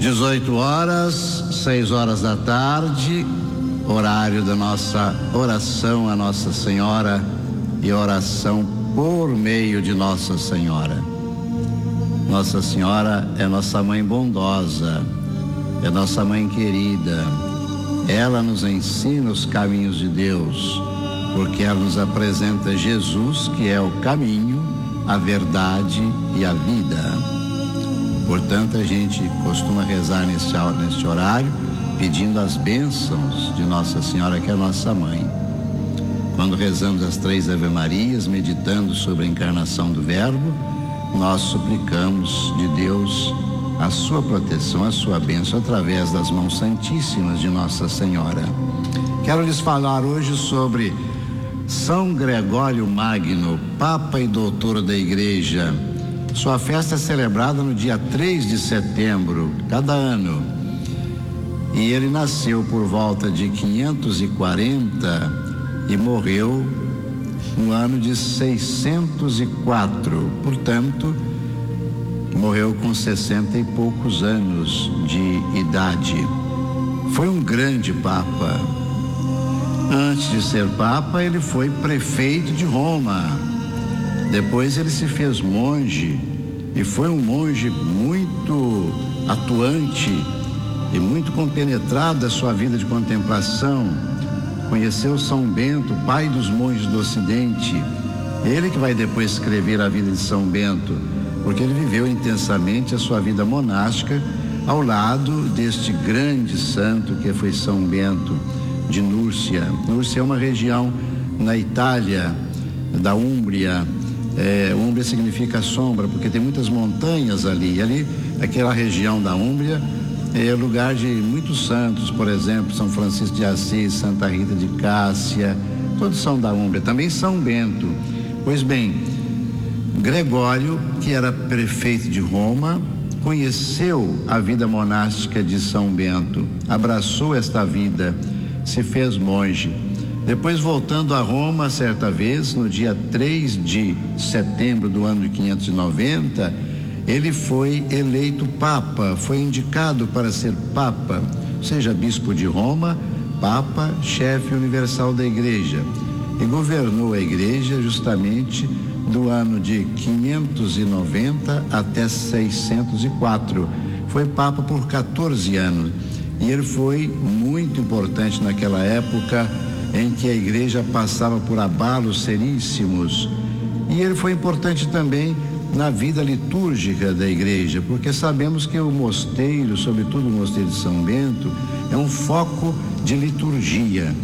18h, 6h da tarde, horário da nossa oração a Nossa Senhora e oração por meio de Nossa Senhora. Nossa Senhora é nossa mãe bondosa, é nossa mãe querida. Ela nos ensina os caminhos de Deus, porque ela nos apresenta Jesus, que é o caminho, a verdade e a vida. Portanto, a gente costuma rezar neste horário, pedindo as bênçãos de Nossa Senhora, que é a nossa mãe. Quando rezamos as 3 Ave-Marias, meditando sobre a encarnação do Verbo, nós suplicamos de Deus a sua proteção, a sua bênção, através das mãos santíssimas de Nossa Senhora. Quero lhes falar hoje sobre São Gregório Magno, Papa e Doutor da Igreja. Sua festa é celebrada no dia 3 de setembro, cada ano. E ele nasceu por volta de 540 e morreu no ano de 604. Portanto, morreu com 60 e poucos anos de idade. Foi um grande Papa. Antes de ser Papa, ele foi prefeito de Roma. Depois ele se fez monge e foi um monge muito atuante e muito compenetrado da sua vida de contemplação. Conheceu São Bento, pai dos monges do Ocidente. Ele que vai depois escrever a vida de São Bento, porque ele viveu intensamente a sua vida monástica ao lado deste grande santo que foi São Bento de Núrcia. Núrcia é uma região na Itália, da Úmbria. Úmbria significa sombra, porque tem muitas montanhas ali. E ali, aquela região da Úmbria, é lugar de muitos santos, por exemplo, São Francisco de Assis, Santa Rita de Cássia, todos são da Úmbria. Também São Bento. Pois bem, Gregório, que era prefeito de Roma, conheceu a vida monástica de São Bento, abraçou esta vida, se fez monge. Depois, voltando a Roma, certa vez, no dia 3 de setembro do ano de 590, ele foi eleito Papa, foi indicado para ser Papa, seja bispo de Roma, Papa, chefe universal da Igreja, e governou a Igreja justamente do ano de 590 até 604. Foi Papa por 14 anos, e ele foi muito importante naquela época em que a Igreja passava por abalos seríssimos. E ele foi importante também na vida litúrgica da Igreja, porque sabemos que o mosteiro, sobretudo o mosteiro de São Bento, é um foco de liturgia.